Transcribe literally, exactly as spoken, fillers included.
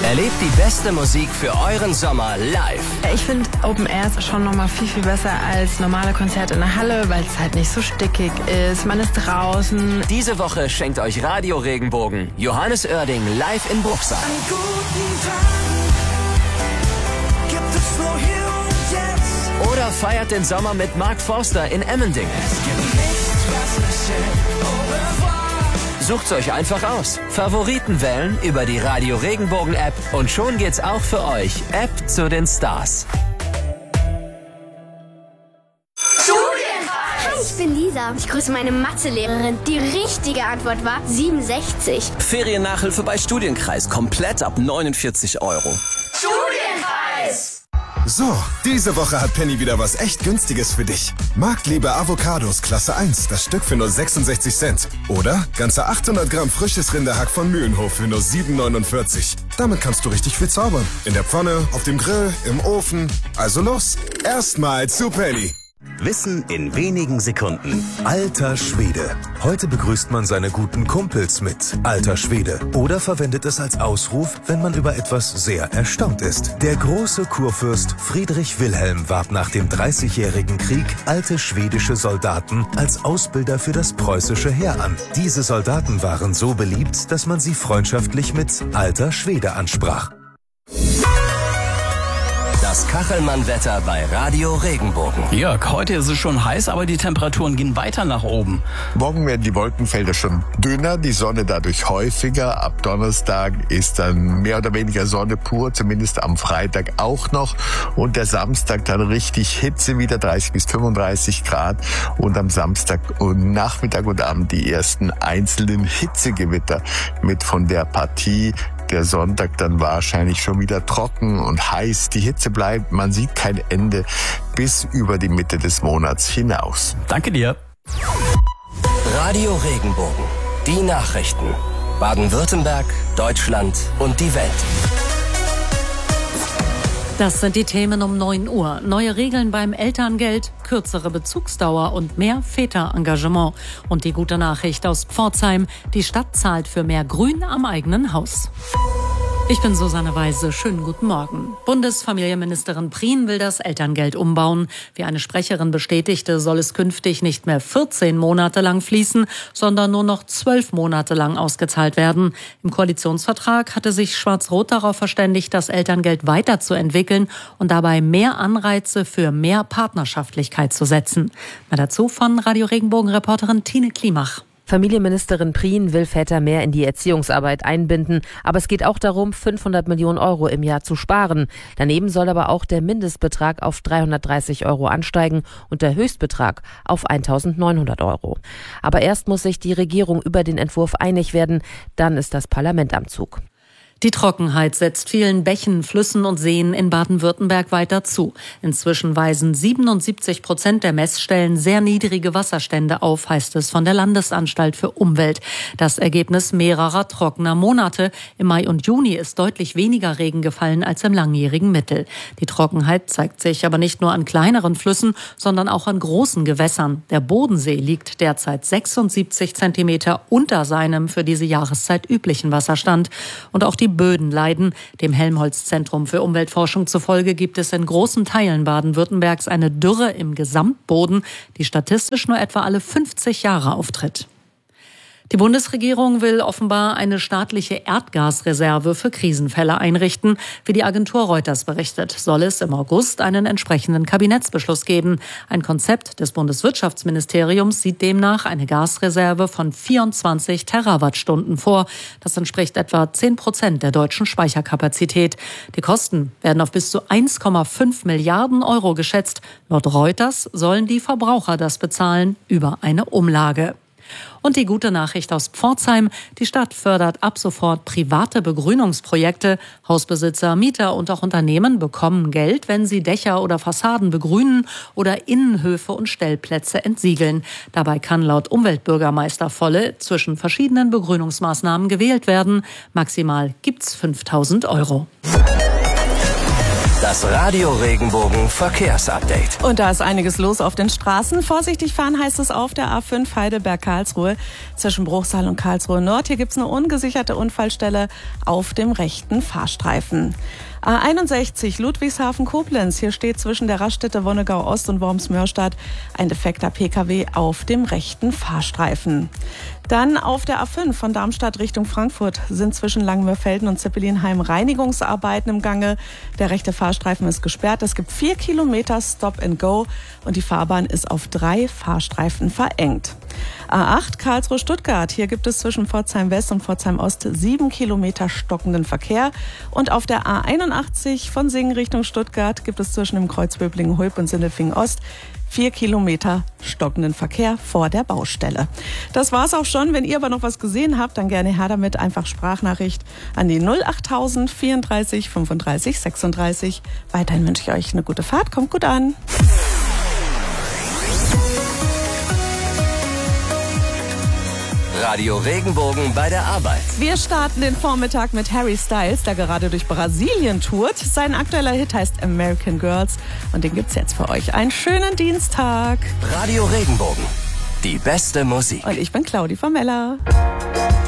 Erlebt die beste Musik für euren Sommer live. Ich finde Open Air ist schon nochmal viel, viel besser als normale Konzerte in der Halle, weil es halt nicht so stickig ist. Man ist draußen. Diese Woche schenkt euch Radio Regenbogen Johannes Oerding live in Bruchsal. An guten Tagen gibt es nur hier und jetzt. Oder feiert den Sommer mit Mark Forster in Emmendingen. Es gibt nichts, was mich hält. Au revoir. Sucht's euch einfach aus. Favoriten wählen über die Radio Regenbogen App und schon geht's auch für euch. App zu den Stars. Hi, ich bin Lisa. Ich grüße meine Mathelehrerin. Die richtige Antwort war siebenundsechzig. Feriennachhilfe bei Studienkreis. Komplett ab neunundvierzig Euro. Studienkreis! So, diese Woche hat Penny wieder was echt Günstiges für dich. Marktliebe Avocados Klasse eins, das Stück für nur sechsundsechzig Cent. Oder ganze achthundert Gramm frisches Rinderhack von Mühlenhof für nur sieben neunundvierzig. Damit kannst du richtig viel zaubern. In der Pfanne, auf dem Grill, im Ofen. Also los, erstmal zu Penny. Wissen in wenigen Sekunden. Alter Schwede. Heute begrüßt man seine guten Kumpels mit Alter Schwede oder verwendet es als Ausruf, wenn man über etwas sehr erstaunt ist. Der große Kurfürst Friedrich Wilhelm warb nach dem Dreißigjährigen Krieg alte schwedische Soldaten als Ausbilder für das preußische Heer an. Diese Soldaten waren so beliebt, dass man sie freundschaftlich mit Alter Schwede ansprach. Das Kachelmann-Wetter bei Radio Regenbogen. Jörg, heute ist es schon heiß, aber die Temperaturen gehen weiter nach oben. Morgen werden die Wolkenfelder schon dünner, die Sonne dadurch häufiger. Ab Donnerstag ist dann mehr oder weniger Sonne pur, zumindest am Freitag auch noch. Und der Samstag dann richtig Hitze, wieder dreißig bis fünfunddreißig Grad. Und am Samstag und Nachmittag und Abend die ersten einzelnen Hitzegewitter mit von der Partie. Der Sonntag dann wahrscheinlich schon wieder trocken und heiß. Die Hitze bleibt, man sieht kein Ende bis über die Mitte des Monats hinaus. Danke dir. Radio Regenbogen. Die Nachrichten. Baden-Württemberg, Deutschland und die Welt. Das sind die Themen um neun Uhr. Neue Regeln beim Elterngeld, kürzere Bezugsdauer und mehr Väterengagement. Und die gute Nachricht aus Pforzheim, die Stadt zahlt für mehr Grün am eigenen Haus. Ich bin Susanne Weise. Schönen guten Morgen. Bundesfamilienministerin Prien will das Elterngeld umbauen. Wie eine Sprecherin bestätigte, soll es künftig nicht mehr vierzehn Monate lang fließen, sondern nur noch zwölf Monate lang ausgezahlt werden. Im Koalitionsvertrag hatte sich Schwarz-Rot darauf verständigt, das Elterngeld weiterzuentwickeln und dabei mehr Anreize für mehr Partnerschaftlichkeit zu setzen. Mal dazu von Radio Regenbogen-Reporterin Tine Klimach. Familienministerin Prien will Väter mehr in die Erziehungsarbeit einbinden. Aber es geht auch darum, fünfhundert Millionen Euro im Jahr zu sparen. Daneben soll aber auch der Mindestbetrag auf dreihundertdreißig Euro ansteigen und der Höchstbetrag auf eintausendneunhundert Euro. Aber erst muss sich die Regierung über den Entwurf einig werden. Dann ist das Parlament am Zug. Die Trockenheit setzt vielen Bächen, Flüssen und Seen in Baden-Württemberg weiter zu. Inzwischen weisen siebenundsiebzig Prozent der Messstellen sehr niedrige Wasserstände auf, heißt es von der Landesanstalt für Umwelt. Das Ergebnis mehrerer trockener Monate. Im Mai und Juni ist deutlich weniger Regen gefallen als im langjährigen Mittel. Die Trockenheit zeigt sich aber nicht nur an kleineren Flüssen, sondern auch an großen Gewässern. Der Bodensee liegt derzeit sechsundsiebzig Zentimeter unter seinem für diese Jahreszeit üblichen Wasserstand. Und auch die Böden leiden. Dem Helmholtz-Zentrum für Umweltforschung zufolge gibt es in großen Teilen Baden-Württembergs eine Dürre im Gesamtboden, die statistisch nur etwa alle fünfzig Jahre auftritt. Die Bundesregierung will offenbar eine staatliche Erdgasreserve für Krisenfälle einrichten. Wie die Agentur Reuters berichtet, soll es im August einen entsprechenden Kabinettsbeschluss geben. Ein Konzept des Bundeswirtschaftsministeriums sieht demnach eine Gasreserve von vierundzwanzig Terawattstunden vor. Das entspricht etwa zehn Prozent der deutschen Speicherkapazität. Die Kosten werden auf bis zu eins Komma fünf Milliarden Euro geschätzt. Laut Reuters sollen die Verbraucher das bezahlen über eine Umlage. Und die gute Nachricht aus Pforzheim, die Stadt fördert ab sofort private Begrünungsprojekte. Hausbesitzer, Mieter und auch Unternehmen bekommen Geld, wenn sie Dächer oder Fassaden begrünen oder Innenhöfe und Stellplätze entsiegeln. Dabei kann laut Umweltbürgermeister Volle zwischen verschiedenen Begrünungsmaßnahmen gewählt werden. Maximal gibt's fünftausend Euro. Das Radio Regenbogen Verkehrsupdate. Und da ist einiges los auf den Straßen. Vorsichtig fahren heißt es auf der A fünf Heidelberg-Karlsruhe zwischen Bruchsal und Karlsruhe Nord. Hier gibt es eine ungesicherte Unfallstelle auf dem rechten Fahrstreifen. A einundsechzig Ludwigshafen-Koblenz. Hier steht zwischen der Raststätte Wonnegau Ost und Worms-Mörstadt ein defekter Pkw auf dem rechten Fahrstreifen. Dann auf der A fünf von Darmstadt Richtung Frankfurt sind zwischen Langenmörfelden und Zeppelinheim Reinigungsarbeiten im Gange. Der rechte Fahrstreifen ist gesperrt. Es gibt vier Kilometer Stop and Go und die Fahrbahn ist auf drei Fahrstreifen verengt. A acht Karlsruhe-Stuttgart. Hier gibt es zwischen Pforzheim West und Pforzheim Ost sieben Kilometer stockenden Verkehr. Und auf der A einundachtzig von Singen Richtung Stuttgart gibt es zwischen dem Kreuz Böblingen-Hulb und Sindelfingen Ost vier Kilometer stockenden Verkehr vor der Baustelle. Das war's auch schon. Wenn ihr aber noch was gesehen habt, dann gerne her damit. Einfach Sprachnachricht an die null achttausend vierunddreißig fünfunddreißig sechsunddreißig. Weiterhin wünsche ich euch eine gute Fahrt. Kommt gut an. Radio Regenbogen bei der Arbeit. Wir starten den Vormittag mit Harry Styles, der gerade durch Brasilien tourt. Sein aktueller Hit heißt American Girls und den gibt's jetzt für euch. Einen schönen Dienstag. Radio Regenbogen, die beste Musik. Und ich bin Claudi Famella.